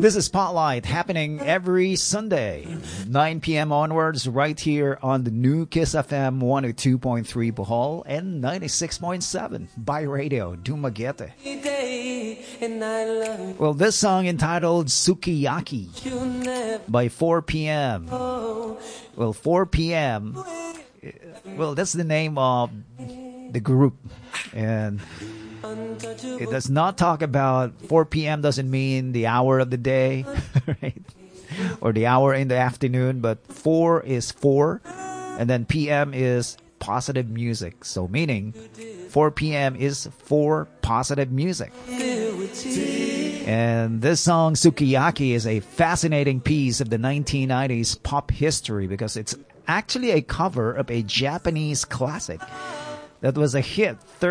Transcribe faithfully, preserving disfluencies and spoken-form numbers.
This is Spotlight, happening every Sunday, nine p.m. onwards, right here on the new Kiss F M one oh two point three Bohol and ninety-six point seven by radio, Dumaguete. Well, this song entitled Sukiyaki by four p.m. Well, four p.m. Well, that's the name of the group. And it does not talk about four p.m. doesn't mean the hour of the day, right? Or the hour in the afternoon, but four is four, and then P M is positive music. So meaning four p.m. is for positive music. And this song, Sukiyaki, is a fascinating piece of the nineteen nineties pop history because it's actually a cover of a Japanese classic that was a hit